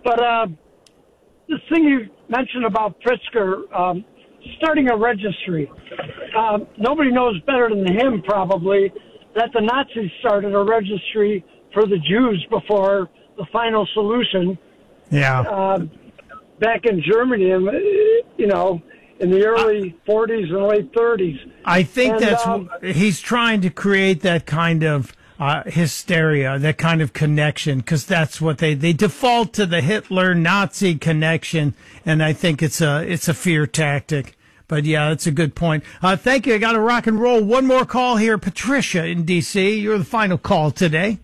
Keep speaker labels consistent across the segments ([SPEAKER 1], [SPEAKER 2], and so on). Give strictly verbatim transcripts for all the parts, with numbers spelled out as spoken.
[SPEAKER 1] But uh, this thing you mentioned about Pritzker um, starting a registry, uh, nobody knows better than him probably that the Nazis started a registry for the Jews before the final solution.
[SPEAKER 2] Yeah.
[SPEAKER 1] Uh, back in Germany, you know, in the early forties and late thirties.
[SPEAKER 2] I think
[SPEAKER 1] and,
[SPEAKER 2] that's
[SPEAKER 1] um,
[SPEAKER 2] he's trying to create that kind of uh, hysteria, that kind of connection, because that's what they they default to, the Hitler Nazi connection, and I think it's a it's a fear tactic. But yeah, that's a good point. Uh, thank you. I got to rock and roll. One more call here, Patricia in D C. You're the final call today.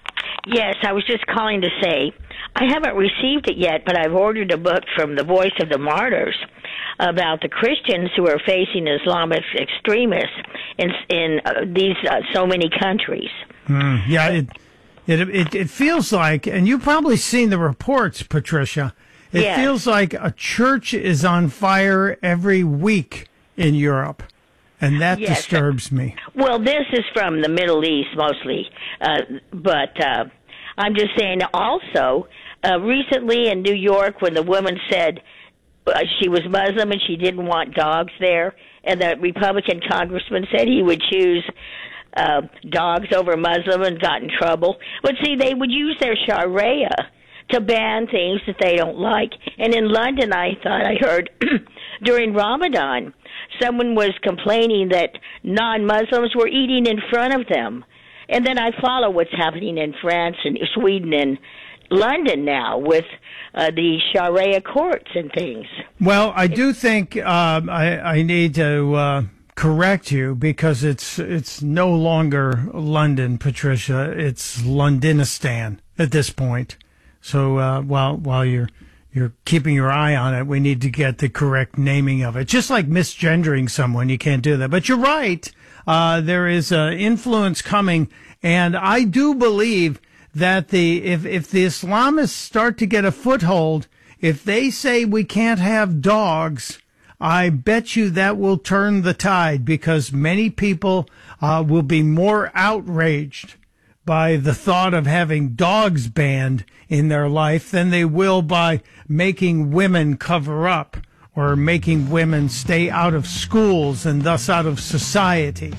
[SPEAKER 3] Yes, I was just calling to say I haven't received it yet, but I've ordered a book from the Voice of the Martyrs about the Christians who are facing Islamic extremists in in uh, these uh, so many countries.
[SPEAKER 2] Mm, yeah, it, it it it feels like, and you've probably seen the reports, Patricia. It
[SPEAKER 3] yes.
[SPEAKER 2] feels like a church is on fire every week in Europe, and that
[SPEAKER 3] yes.
[SPEAKER 2] disturbs me.
[SPEAKER 3] Well, this is from the Middle East mostly, uh, but uh, I'm just saying also, uh, recently in New York when the woman said uh, she was Muslim and she didn't want dogs there, and the Republican congressman said he would choose uh, dogs over Muslim and got in trouble. But see, they would use their Sharia to ban things that they don't like. And in London, I thought I heard during Ramadan, someone was complaining that non-Muslims were eating in front of them. And then I follow what's happening in France and Sweden and London now with uh, the Sharia courts and things.
[SPEAKER 2] Well, I do think um, I, I need to uh, correct you, because it's it's no longer London, Patricia. It's Londonistan at this point. So uh, while while you're you're keeping your eye on it, we need to get the correct naming of it. Just like misgendering someone, you can't do that. But you're right. Uh, there is uh, influence coming, and I do believe that the if if the Islamists start to get a foothold, if they say we can't have dogs, I bet you that will turn the tide, because many people uh, will be more outraged by the thought of having dogs banned in their life than they will by making women cover up or making women stay out of schools and thus out of society.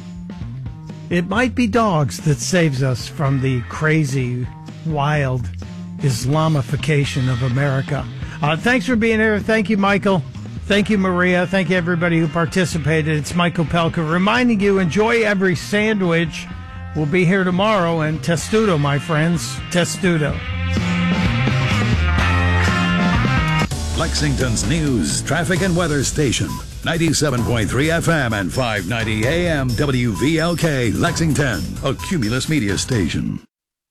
[SPEAKER 2] It might be dogs that saves us from the crazy, wild Islamification of America. Uh, thanks for being here. Thank you, Michael. Thank you, Maria. Thank you, everybody who participated. It's Michael Pelka reminding you, enjoy every sandwich. We'll be here tomorrow, and testudo, my friends, testudo.
[SPEAKER 4] Lexington's news, traffic, and weather station. ninety-seven point three F M and five ninety A M W V L K, Lexington, a Cumulus media station.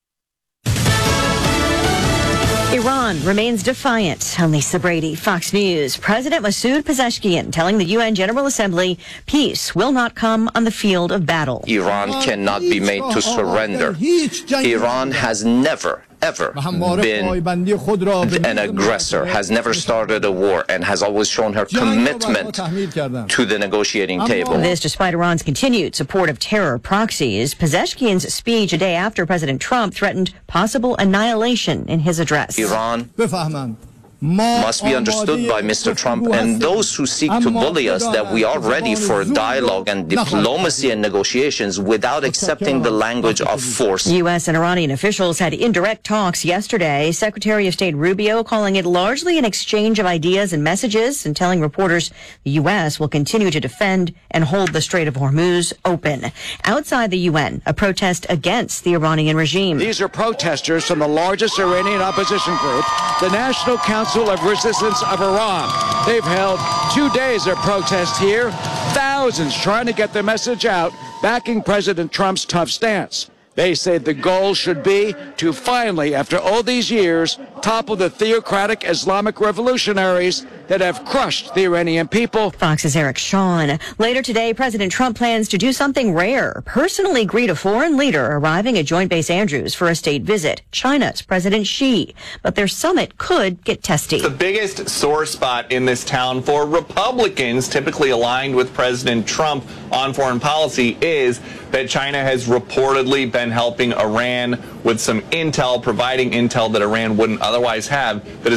[SPEAKER 5] Iran remains defiant. I'm Lisa Brady, Fox News. President Masoud Pezeshkian telling the U N General Assembly peace will not come on the field of battle.
[SPEAKER 6] Iran cannot be made to surrender. Iran has never, ever been an aggressor, has never started a war, and has always shown her commitment to the negotiating table.
[SPEAKER 5] This despite Iran's continued support of terror proxies. Pezeshkian's speech a day after President Trump threatened possible annihilation in his address.
[SPEAKER 6] Iran must be understood by Mister Trump and those who seek to bully us that we are ready for dialogue and diplomacy and negotiations without accepting the language of force.
[SPEAKER 5] U S and Iranian officials had indirect talks yesterday. Secretary of State Rubio calling it largely an exchange of ideas and messages, and telling reporters the U S will continue to defend and hold the Strait of Hormuz open. Outside the U N, a protest against the Iranian regime.
[SPEAKER 7] These are protesters from the largest Iranian opposition group, the National Council of Resistance of Iran. They've held two days of protest here, thousands trying to get their message out, backing President Trump's tough stance. They say the goal should be to finally, after all these years, topple the theocratic Islamic revolutionaries that have crushed the Iranian people.
[SPEAKER 5] Fox's Eric Shawn. Later today, President Trump plans to do something rare, personally greet a foreign leader arriving at Joint Base Andrews for a state visit, China's President Xi. But their summit could get testy.
[SPEAKER 8] The biggest sore spot in this town for Republicans, typically aligned with President Trump on foreign policy, is that China has reportedly been helping Iran with some intel, providing intel that Iran wouldn't otherwise have, that